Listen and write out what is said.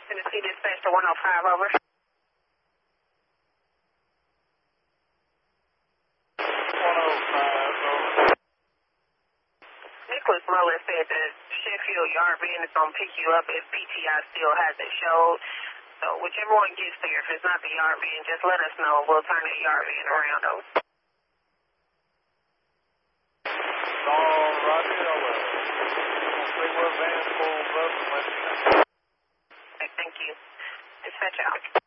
Tennessee dispatch to 105, over. 105, over. Nicholas Muller said that Sheffield Yard van is going to pick you up if PTI still hasn't showed. So whichever one gets there, if it's not the yard van, just let us know. We'll turn the yard van around, over. All righty, I'll see what van pulls up and let you know. Okay, thank you. Dispatch out.